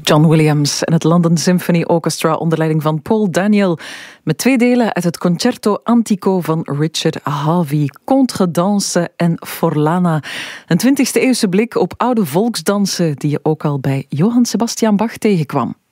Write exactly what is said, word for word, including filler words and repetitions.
John Williams en het London Symphony Orchestra onder leiding van Paul Daniel. Met twee delen uit het Concerto Antico van Richard Harvey. Contredanse en Forlana. Een twintigste eeuwse blik op oude volksdansen die je ook al bij Johann Sebastian Bach tegenkwam.